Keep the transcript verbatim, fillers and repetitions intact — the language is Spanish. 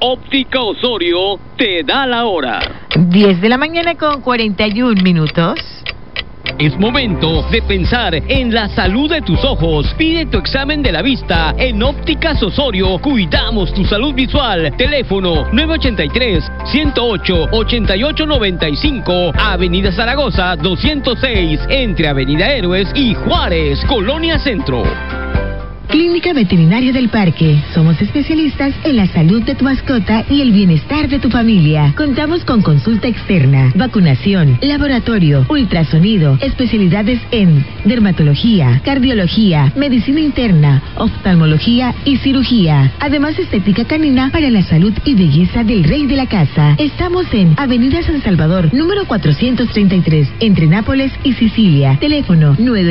Óptica Osorio te da la hora. diez de la mañana con cuarenta y un minutos. Es momento de pensar en la salud de tus ojos. Pide tu examen de la vista en Ópticas Osorio. Cuidamos tu salud visual. Teléfono nueve ochenta y tres, ciento ocho, ochenta y ocho noventa y cinco. Avenida Zaragoza doscientos seis. Entre Avenida Héroes y Juárez, Colonia Centro. Clínica Veterinaria del Parque. Somos especialistas en la salud de tu mascota y el bienestar de tu familia. Contamos con consulta externa, vacunación, laboratorio, ultrasonido, especialidades en dermatología, cardiología, medicina interna, oftalmología y cirugía. Además, estética canina para la salud y belleza del rey de la casa. Estamos en Avenida San Salvador, número cuatrocientos treinta y tres, entre Nápoles y Sicilia. Teléfono nueve